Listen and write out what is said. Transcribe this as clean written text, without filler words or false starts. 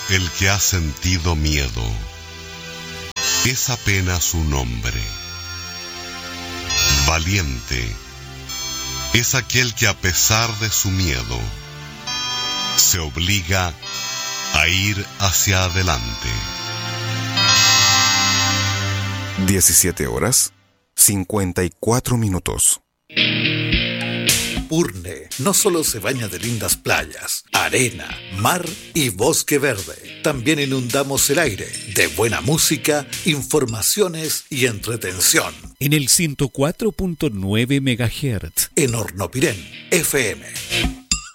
el que ha sentido miedo. Es apenas su nombre. Valiente es aquel que a pesar de su miedo se obliga a ir hacia adelante. 17:54. Purne no solo se baña de lindas playas, arena, mar y bosque verde. También inundamos el aire de buena música, informaciones y entretención. En el 104.9 MHz. En Hornopirén, FM.